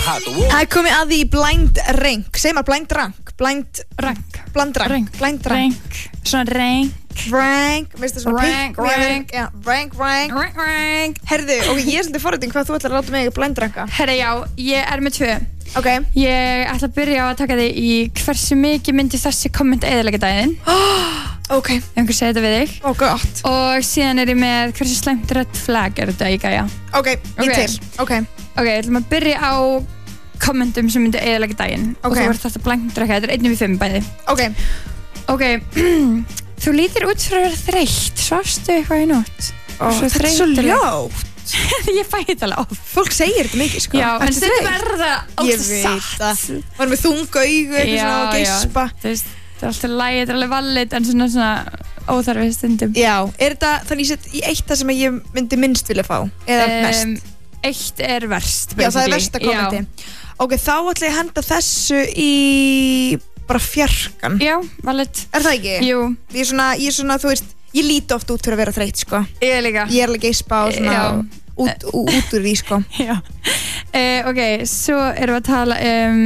Það er komið að því blind rank. Segir maður blind rank? Blind rank. Blind rank. Blind rank. Svona rank. Rank. Veistu svona rank. Rank. Já, rank. Rank. Herðu, og ég er svolítið forritin hvað þú ætlar að láta mig blind ranka. Herðu, já, ég er með 2. Ok. Ég ætla að byrja á að taka þig í hversu mikið myndi þessi komment eyðileggja daginn. Ok. Einhver segir þetta við þig. Ó, gott. Og síðan er ég með hversu slæmt red flag er þetta í gæja. Ok, ég til. Ok. Ok, ætlum að byrja á kommentum sem myndi eyðileggja daginn. Ok. Og þú verður þetta blankt drekka, þetta er 1-5 bæði. Ok. Ok, þú lítir út fyrir að vera þreytt. Svafstu eitthvað í nótt? Þetta er svo ljótt. Ég fæ þetta alveg oft. Fólk segir þetta mikið, sko. Já, en stundum er það Ég veit það. Var með þunga augu, eitthvað svona og geispa. Þú veist, það er alltaf lægi, þetta er alveg valid, en svona óþarfið stundum. Já, er þetta þannig sett í eitt það sem ég myndi minnst vilja fá? Eða mest? Eitt er verst. Já, það er versta kommenti. Ok, þá ætla ég að henda þessu í bara fjarkan. Já, valid. Er það ekki? Jú. Ég er svona, þú veist, ég líti oft út fyrir að vera þreytt, sko. Ég líka. Ég er alveg geispa og svona út úr því, sko. Já. Ok, svo erum við að tala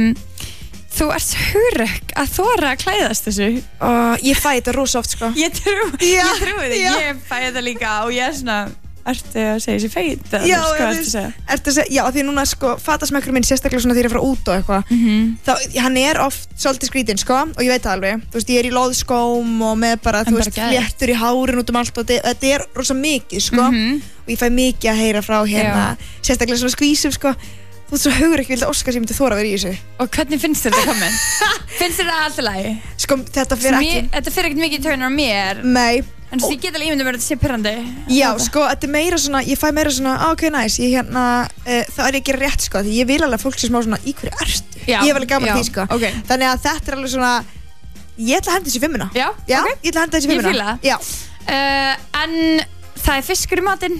þú ert hugrekk að þora að klæðast þessu. Ég fæ þetta rosa oft, sko. Ég trúi þig, ég fæ þetta líka og ég er svona, ertu að segja þessi feit? Já, ertu að segja, já, því núna, sko, fatasmekkur minn, sérstaklega svona því að fara út og eitthvað, þá, hann er oft svolítið skrítinn, sko, og ég veit það alveg, þú veist, ég er í loðskóm og með bara, þú veist, fléttur í hárin út allt og þetta er rosa mikið, sko, og ég fæ mikið að heyra frá hérna, sérstaklega svona skvísum, sko, þú veist, svo hugur ekki vilja óska sem ég myndi þora að vera í þessu. Og hvernig finnst þér þetta komment? Finnst þér það alltaf lagi? Sko, þetta fyrir ekki. Þetta fyrir ekkert mikið í taugunar á mér. Nei. En þú get alveg ímyndum að þetta sé pirrandi. Já, sko, þetta er meira svona, ég fæ meira svona, ok, nice, ég hérna, það er ekki rétt, sko, því ég vil alveg að fólk sé smá svona, í hverju ertu? Já, ég hef alveg gaman því, sko. Okay. Þannig að þetta er alveg svona, ég ætla að henda þessi 5. Já, ok. Ég ætla að henda þessi 5. Ég fíla það. Já. En það er fiskur í matinn.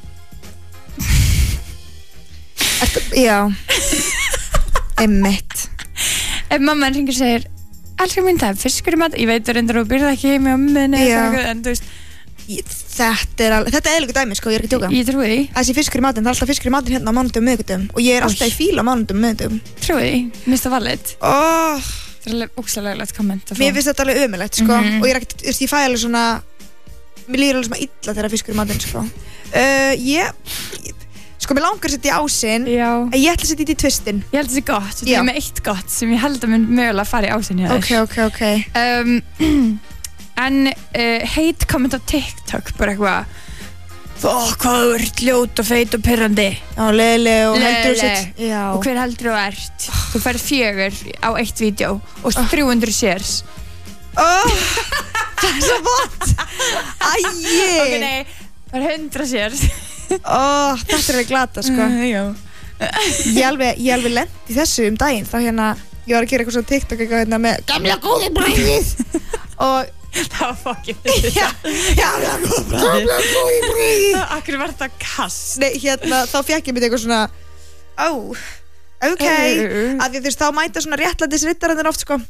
Já. Einmitt. Ef mamma hringir og segir, elskar mín, það er fiskur í matinn. Ég veit reyndar og byrða ekki heim í ömmunni, en þú veist. Þetta er eðlilegt dæmi, sko, ég er ekki að djóka. Ég trúi því. Þessi fiskur í matinn, það er alltaf fiskur í matinn hérna á mánudum og miðvikudum og ég er alltaf í fíl á mánudum og miðvikudum. Trúi því, mér finnst það valid. Það er alveg ógeðslegt komment að fá. Mér finnst þetta alveg ömurlegt, sko, og ég fæ alveg svona, mér líður alveg svona illa þegar fiskur í matinn, sko. Sko, mér langar að setja í ásinn, en ég ætla að setja í tvistin. Ég held að það sé gott, þetta er með eitt gott sem ég held að mun mögulega fara í ásinn hjá þér. Ok. En hate comment á TikTok, bara eitthvað, hvað þú ert ljót og feit og pirrandi. Já, leiðileg og heldur þú sett. Og hver heldur þú ert? Þú færð 4 á eitt vídeo og 300 shares. Það er svo vott. Æi. Ok, nei, bara 100 shares. Þetta er alveg glata, sko. Já. Ég alveg lent í þessu daginn, þá hérna, ég var að gera eitthvað svona TikTok eitthvað hérna með gamla góði bragðið og það var fucking þetta. Gamla góði bragðið. Akkur var þetta kast. Nei, hérna, þá fekk ég mér eitthvað svona ok, af því þú veist, þá mæta svona réttlætisrittararnir oft, sko.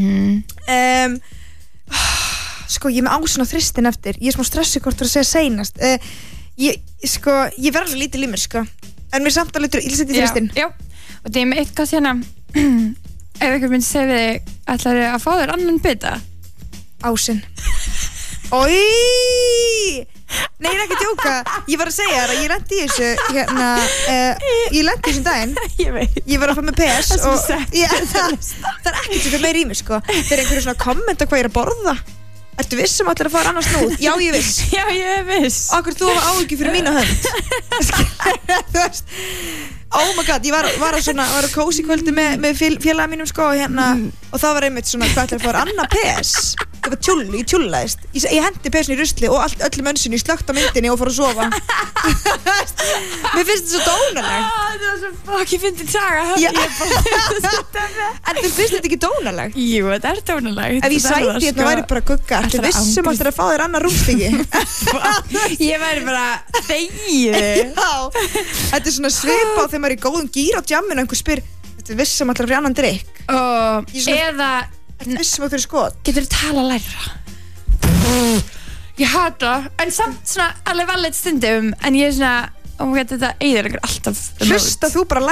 Sko, ég er með ásinn á þristin eftir, ég er smá stressi hvort fyrir að segja seinast. Ég verð alveg lítið í mér, sko, en mér samt alveg ég setja í þristin. Já, og það er með eitt gott hérna, ef einhver myndi segja við þig, ætlarðu að fá þér annan bita? Ásinn. Ói! Nei, ég er ekki að djóka. Ég var að segja þér að ég lenti í þessu hérna, ég lenti í þessum daginn. Ég veit. Ég var að fá með PS og það er ekkert sem fyrir meira í mig, sko. Þegar einhverju svona kommenta hvað ég er að borða. Ertu viss sem allir að fara annars snúð? Já, ég er viss. Já, ég er viss. Akkur þú hafa áhyggjur fyrir mína hönd. Þú veist, oh my god, ég var að kósi kvöldi með félaga mínum, sko, hérna, og það var einmitt svona, hvað ætlar að fara annað PS? Það var ég tjúllaðist. Ég hendi PS-in í rusli og öllum önsunni, ég slökkt á myndinni og fór að sofa. Mér finnst þetta svo dónaleg. Það var svo fucking fyndin saga. En þér finnst þetta ekki dónaleg? Jú, þetta er dónaleg. Ef ég sæti hérna væri bara gugga, ertu vissum að fá þér annar rúmstykki? Ég væri bara þegið. Já, þetta er svona svipa þegar maður er í góðum gír á djamminu og einhver spyr, ertu vissum að fyrir annan drykk? Eða vissum að fyrir skot. Getur þú tala læra? Ég hata, en samt svona alveg valið stundum, en ég er svona, þetta eyðileggur alltaf. Hlusta þú bara